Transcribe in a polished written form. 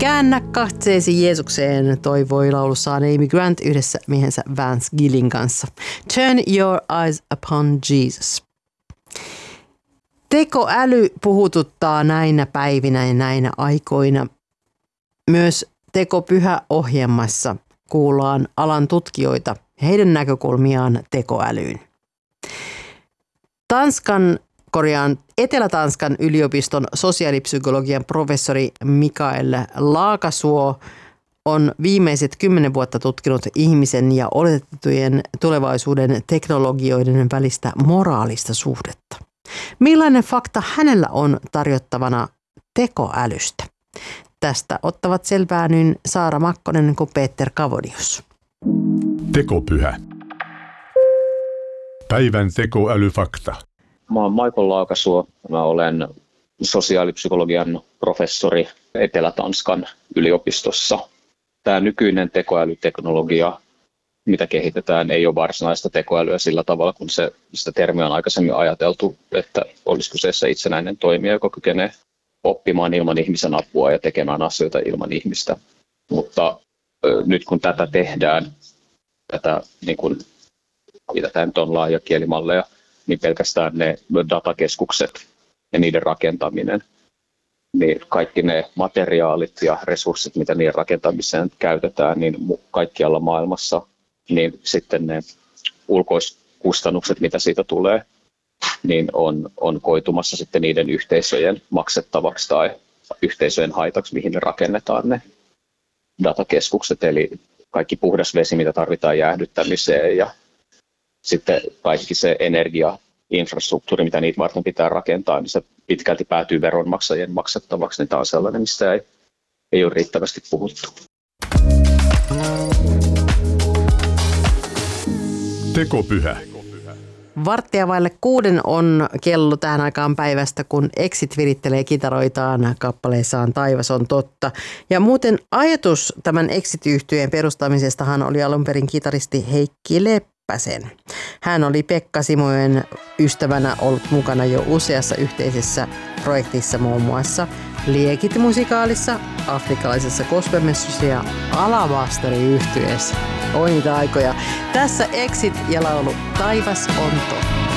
Käännä katseesi Jeesukseen, toivoi laulussaan Amy Grant yhdessä miehensä Vance Gillin kanssa. Turn your eyes upon Jesus. Tekoäly puhututtaa näinä päivinä ja näinä aikoina. Myös Tekopyhä-ohjelmassa kuullaan alan tutkijoita ja heidän näkökulmiaan tekoälyyn. Etelä-Tanskan yliopiston sosiaalipsykologian professori Mikael Laakasuo on viimeiset 10 vuotta tutkinut ihmisen ja oletettujen tulevaisuuden teknologioiden välistä moraalista suhdetta. Millainen fakta hänellä on tarjottavana tekoälystä? Tästä ottavat selvää niin Saara Makkonen kuin Peter Kavonius. Tekopyhä. Päivän tekoälyfakta. Mä oon Michael Laakasuo. Mä olen sosiaalipsykologian professori Etelä-Tanskan yliopistossa. Tämä nykyinen tekoälyteknologia, mitä kehitetään, ei ole varsinaista tekoälyä sillä tavalla, kun sitä termiä on aikaisemmin ajateltu, että olisi kyseessä itsenäinen toimija, joka kykenee oppimaan ilman ihmisen apua ja tekemään asioita ilman ihmistä. Mutta nyt kun tätä tehdään, mitä tämä nyt on laajakielimalleja, niin pelkästään ne datakeskukset ja niiden rakentaminen, niin kaikki ne materiaalit ja resurssit, mitä niiden rakentamiseen käytetään, niin kaikkialla maailmassa, niin sitten ne ulkoiskustannukset, mitä siitä tulee, niin on koitumassa sitten niiden yhteisöjen maksettavaksi tai yhteisöjen haitaksi, mihin ne rakennetaan ne datakeskukset, eli kaikki puhdas vesi, mitä tarvitaan jäähdyttämiseen ja sitten kaikki se energiainfrastruktuuri, mitä niitä varten pitää rakentaa, niin se pitkälti päätyy veronmaksajien maksettavaksi, niin tämä on sellainen, mistä ei ole riittävästi puhuttu. Tekopyhä. 5:15 on kello tähän aikaan päivästä, kun Exit virittelee kitaroitaan kappaleessaan Taivas on totta. Ja muuten ajatus tämän Exit-yhtyeen perustamisestahan oli alun perin kitaristi Heikki Leppäsen. Hän oli Pekka Simojen ystävänä ollut mukana jo useassa yhteisessä projektissa, muun muassa Liekit-musikaalissa, afrikkalaisessa gospelmessussa ja Alabasteri-yhtyeessä. Oi niitä aikoja. Tässä Exit ja laulu Taivas on totta.